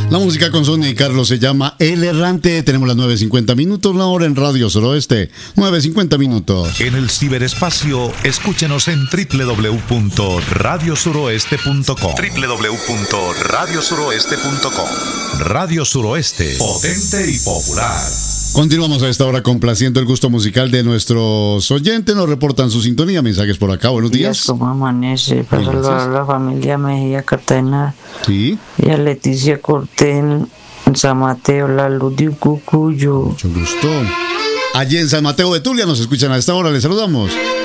La música con Sonia y Carlos se llama El Errante. Tenemos las 9:50 minutos, la hora en Radio Suroeste. 9:50 minutos. En el ciberespacio, escúchenos en www.radiosuroeste.com. www.radiosuroeste.com. Radio Suroeste, potente y popular. Continuamos a esta hora complaciendo el gusto musical de nuestros oyentes. Nos reportan su sintonía, mensajes por acá. Buenos días. ¿Cómo amanece? Para saludar a la familia Mejía Cartagena. Sí. Y a Leticia Cortés en San Mateo, la luz de Cucuyo. Mucho gusto. Allí en San Mateo de Tulia nos escuchan a esta hora. Les saludamos.